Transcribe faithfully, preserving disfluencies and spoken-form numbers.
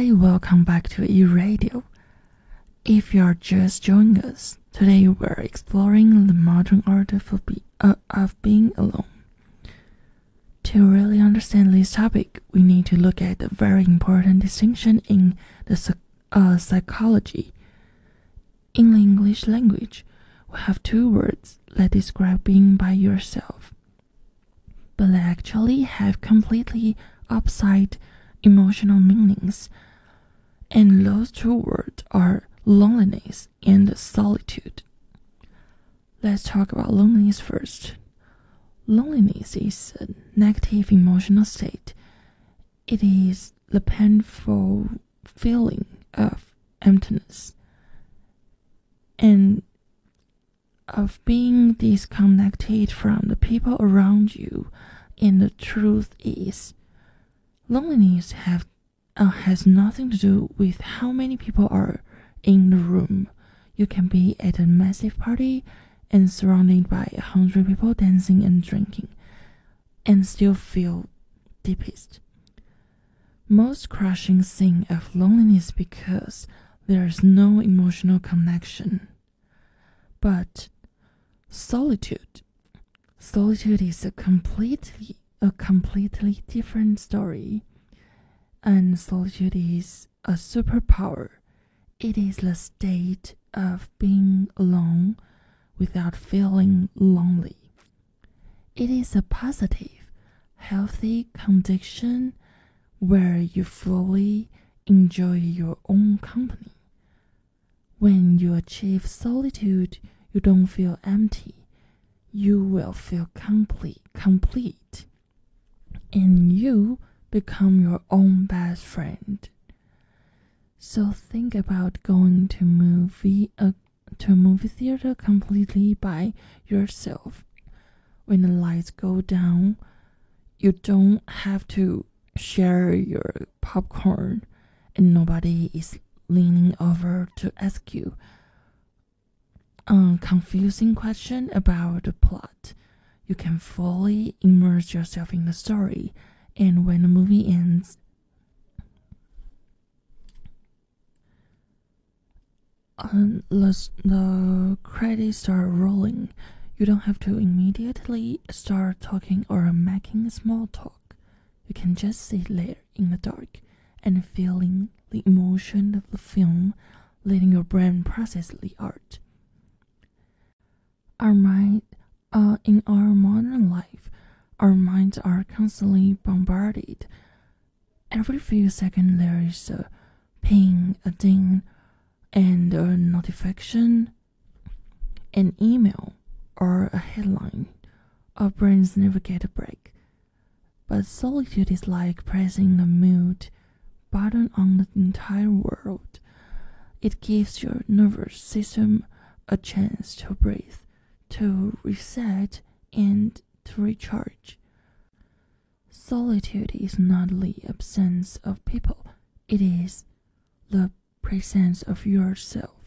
Hi, welcome back to E-Radio. If you are just joining us, today we're exploring the modern art of, be, uh, of being alone. To really understand this topic, we need to look at a very important distinction in the uh, psychology. In the English language, we have two words that describe being by yourself, but they actually have completely opposite emotional meanings, and those two words are loneliness and solitude. Let's talk about loneliness first. Loneliness is a negative emotional state. It is the painful feeling of emptiness and of being disconnected from the people around you. And the truth is, loneliness have, uh, has nothing to do with how many people are in the room. You can be at a massive party and surrounded by a hundred people dancing and drinking, and still feel deepest. Most crushing thing of loneliness because there is no emotional connection. But solitude, solitude is a completely a completely different story, and solitude is a superpower. It is the state of being alone without feeling lonely. It is a positive, healthy condition where you fully enjoy your own company. When you achieve solitude, you don't feel empty. You will feel complete, complete. And you become your own best friend. So think about going to movie uh, to a movie theater completely by yourself. When the lights go down, you don't have to share your popcorn, and nobody is leaning over to ask you a confusing question about the plot. You can fully immerse yourself in the story, and when the movie ends, um, the, the credits start rolling. You don't have to immediately start talking or making small talk. You can just sit there in the dark and feeling the emotion of the film, letting your brain process the art. Our mind Uh, in our modern life, our minds are constantly bombarded. Every few seconds there is a ping, a ding, and a notification, an email, or a headline. Our brains never get a break. But solitude is like pressing the mute button on the entire world. It gives your nervous system a chance to breathe, to reset, and to recharge. Solitude is not the absence of people, it is the presence of yourself.